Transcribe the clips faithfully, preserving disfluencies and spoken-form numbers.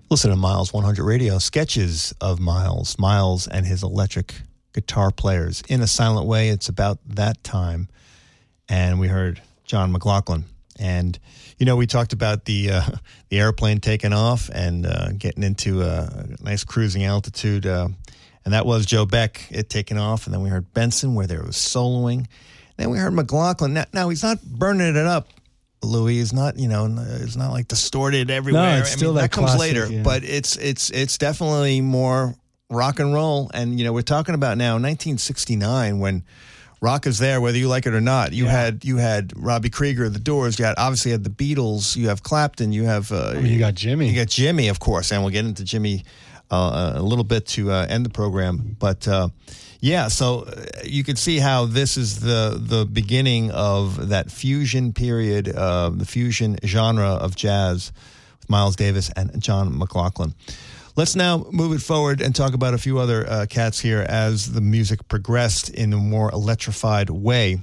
Listen to Miles one hundred Radio, sketches of Miles, Miles and his electric guitar players. In a Silent Way, it's about that time. And we heard John McLaughlin. And, you know, we talked about the uh, the airplane taking off and uh, getting into a nice cruising altitude. Uh, and that was Joe Beck, it taking off. And then we heard Benson, where there was soloing. Then we heard McLaughlin. Now, now he's not burning it up, Louis. Is not, you know, it's not like distorted everywhere. No, it's still I mean, that that comes classic, later, yeah. but it's it's it's definitely more rock and roll. And you know, we're talking about now nineteen sixty-nine when rock is there, whether you like it or not. You Yeah. had you had Robbie Krieger, The Doors. You had obviously had the Beatles. You have Clapton. You have uh, I mean, you got Jimmy. you got Jimmy, of course, and we'll get into Jimmy uh, a little bit to uh, end the program. But uh, yeah, so uh, you can see how this is the the beginning of that fusion period, uh, the fusion genre of jazz with Miles Davis and John McLaughlin. Let's now move it forward and talk about a few other uh, cats here as the music progressed in a more electrified way.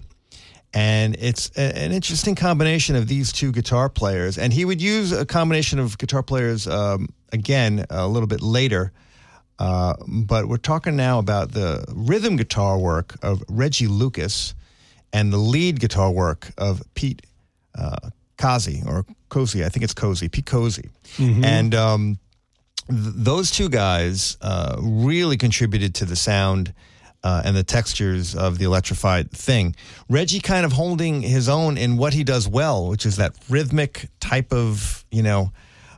And it's a, an interesting combination of these two guitar players. And he would use a combination of guitar players, um, again, a little bit later. Uh, but we're talking now about the rhythm guitar work of Reggie Lucas and the lead guitar work of Pete uh, Cozy, or Cozy, I think it's Cozy, Pete Cozy. Mm-hmm. And um, th- those two guys uh, really contributed to the sound uh, and the textures of the electrified thing. Reggie kind of holding his own in what he does well, which is that rhythmic type of, you know,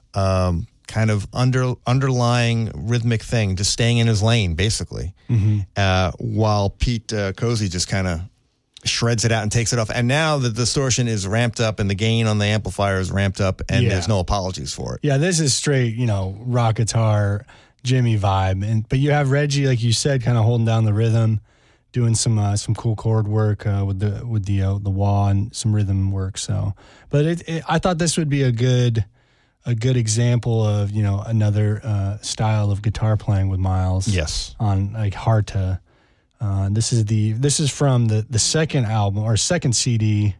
um, kind of under underlying rhythmic thing, just staying in his lane, basically. Mm-hmm. Uh, while Pete uh, Cozy just kind of shreds it out and takes it off. And now the distortion is ramped up and the gain on the amplifier is ramped up, and Yeah. there's no apologies for it. Yeah, this is straight, you know, rock guitar, Jimmy vibe. And but you have Reggie, like you said, kind of holding down the rhythm, doing some uh, some cool chord work uh, with the with the uh, the wah and some rhythm work. So, but it, it, I thought this would be a good a good example of, you know, another uh, style of guitar playing with Miles. Yes. On like hard to. Uh, this is the this is from the, the second album or second C D.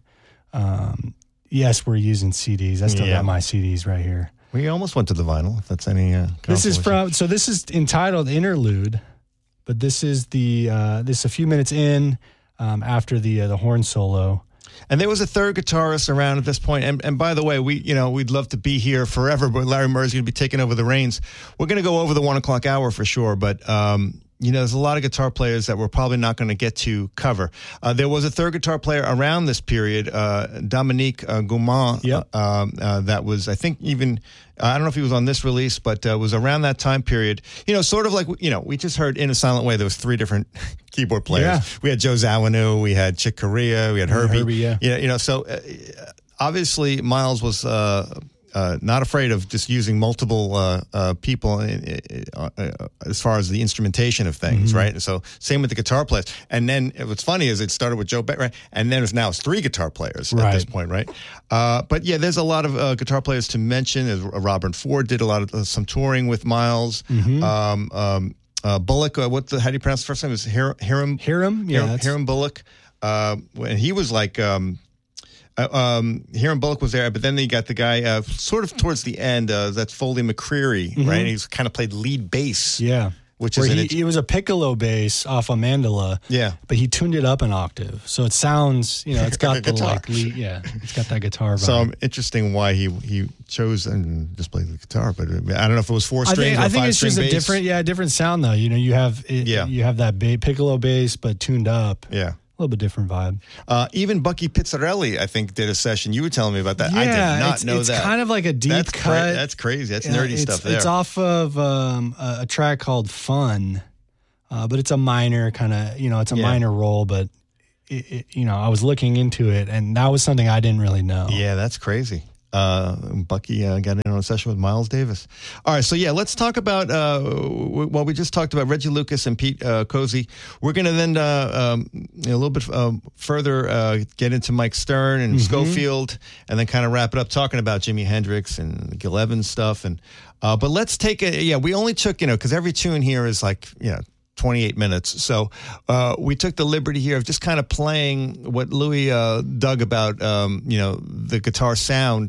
Um, yes, we're using C Ds. I still Yeah. got my C Ds right here. We almost went to the vinyl, if that's any uh, This is consolation. from so this is entitled Interlude, but this is the uh, this is a few minutes in um, after the uh, the horn solo. And there was a third guitarist around at this point. And, and by the way, we, you know, we'd love to be here forever, but Larry Murray's going to be taking over the reins. We're going to go over the one o'clock hour for sure. But, um, you know, there's a lot of guitar players that we're probably not going to get to cover. Uh, there was a third guitar player around this period, uh, Dominique uh, Gauman. Yep. Uh, um, uh, that was, I think, even, uh, I don't know if he was on this release, but uh, was around that time period. You know, sort of like, you know, we just heard In a Silent Way, there was three different keyboard players. Yeah. We had Joe Zawinul, we had Chick Corea, we had Herbie. Herbie, yeah. You know, you know so uh, obviously Miles was uh, uh, not afraid of just using multiple uh, uh, people in, uh, uh, as far as the instrumentation of things, mm-hmm. right? And so same with the guitar players. And then what's funny is it started with Joe Beck, right? And then it's now it's three guitar players right. at this point, right? Uh, but yeah, there's a lot of uh, guitar players to mention. As Robert Ford did a lot of uh, some touring with Miles. Mm-hmm. Um, um, uh, Bullock, uh, what the, how do you pronounce the first name? It was Hiram? Hiram, Hiram, yeah, Hiram, Hiram Bullock. Uh, when he was like, um, uh, um, Hiram Bullock was there, but then you got the guy uh, sort of towards the end. Uh, that's Foley McCreary, mm-hmm. right? He's kind of played lead bass, yeah, which Where is he, an, it was a piccolo bass off a mandala, yeah, but he tuned it up an octave, so it sounds, you know, it's got Like the guitar. like lead, yeah, it's got that guitar vibe. So um, interesting why he he chose and just played the guitar, but I don't know if it was four I strings think, or I think five it's string just a bass. different, yeah, different sound though. You know, you have it, Yeah. you have that ba- piccolo bass, but tuned up. Yeah. A little bit different vibe. Uh, even Bucky Pizzarelli, I think, did a session. You were telling me about that. Yeah, I did not it's, know it's that. kind of like a deep that's cut. Cra- that's crazy. That's Yeah, nerdy it's, stuff there. It's off of um, a, a track called Fun, uh, but it's a minor kind of, you know, it's a Yeah. minor role, but, it, it, you know, I was looking into it, and that was something I didn't really know. Yeah, that's crazy. Uh, Bucky uh, got in on a session with Miles Davis. All right, so yeah, let's talk about, uh, w- well, we just talked about Reggie Lucas and Pete uh, Cozy. We're going to then uh, um, a little bit um, further uh, get into Mike Stern and mm-hmm. Schofield, and then kind of wrap it up talking about Jimi Hendrix and Gil Evans stuff. And uh, But let's take a, yeah, we only took, you know, because every tune here is like, you know, twenty-eight minutes. So uh, we took the liberty here of just kind of playing what Louis uh, dug about, um, you know, the guitar sound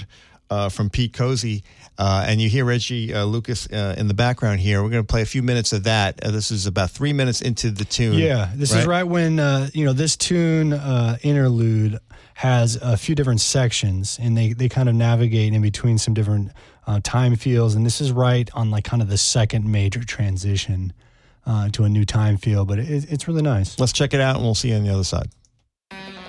uh, from Pete Cozy. Uh, and you hear Reggie uh, Lucas uh, in the background here. We're going to play a few minutes of that. Uh, this is about three minutes into the tune. Yeah, this right? is right when, uh, you know, this tune uh, interlude has a few different sections, and they, they kind of navigate in between some different uh, time fields. And this is right on like kind of the second major transition uh, to a new time feel. But it, it's really nice. Let's check it out, and we'll see you on the other side.